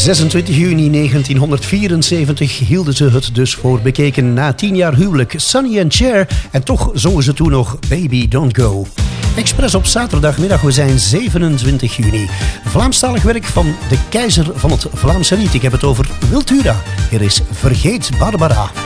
26 juni 1974 hielden ze het dus voor bekeken na 10 jaar huwelijk. Sonny en Cher, en toch zongen ze toen nog Baby Don't Go. Express op zaterdagmiddag, we zijn 27 juni. Vlaamstalig werk van de keizer van het Vlaamse lied. Ik heb het over Wiltura. Hier is Vergeet Barbara.